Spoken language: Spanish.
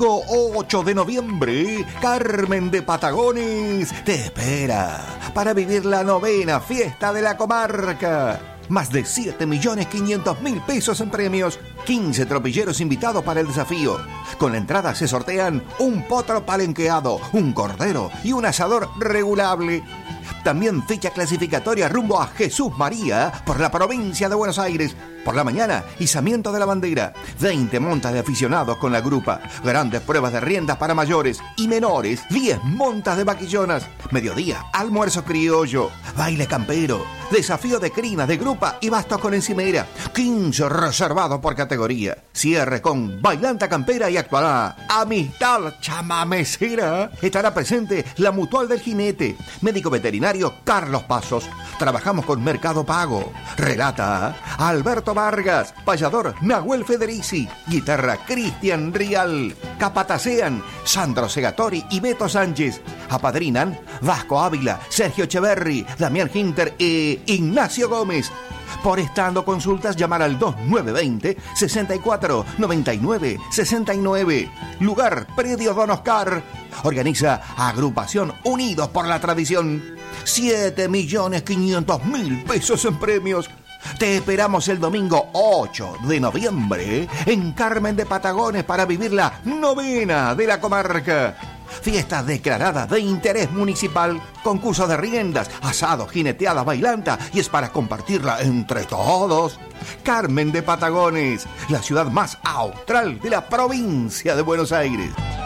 domingo 8 de noviembre, Carmen de Patagones te espera para vivir la 9ª fiesta de la comarca. Más de 7.500.000 pesos en premios, 15 tropilleros invitados para el desafío. Con la entrada se sortean un potro palenqueado, un cordero y un asador regulable. También ficha clasificatoria rumbo a Jesús María por la provincia de Buenos Aires. Por la mañana, izamiento de la bandera. 20 montas de aficionados con la grupa. Grandes pruebas de riendas para mayores y menores. 10 montas de vaquillonas. Mediodía, almuerzo criollo. Baile campero. Desafío de crinas de grupa y bastos con encimera. 15 reservados por categoría. Cierre con bailanta campera y actuará Amistad Chamamecera. Estará presente la Mutual del Jinete. Médico veterinario Carlos Pasos. Trabajamos con Mercado Pago. Relata Alberto Vargas. Payador Nahuel Federici. Guitarra Cristian Rial. Capatacean Sandro Segatori y Beto Sánchez. Apadrinan Vasco Ávila, Sergio Echeverri, Damián Hinter e Ignacio Gómez. Por estando consultas, llamar al 2920 64 99 69. Lugar Predio Don Oscar. Organiza Agrupación Unidos por la Tradición. 7.500.000 pesos en premios. Te esperamos el domingo 8 de noviembre en Carmen de Patagones para vivir la 9ª de la comarca. Fiesta declarada de interés municipal, concurso de riendas, asado, jineteada, bailanta y es para compartirla entre todos. Carmen de Patagones, la ciudad más austral de la provincia de Buenos Aires.